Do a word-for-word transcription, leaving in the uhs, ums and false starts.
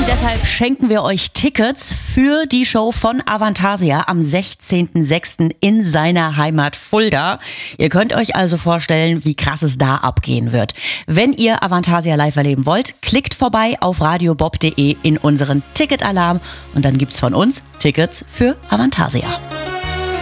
Und deshalb schenken wir euch Tickets für die Show von Avantasia am sechzehnten sechsten in seiner Heimat Fulda. Ihr könnt euch also vorstellen, wie krass es da abgehen wird. Wenn ihr Avantasia live erleben wollt, klickt vorbei auf radiobob punkt de in unseren Ticketalarm und dann gibt's von uns Tickets für Avantasia.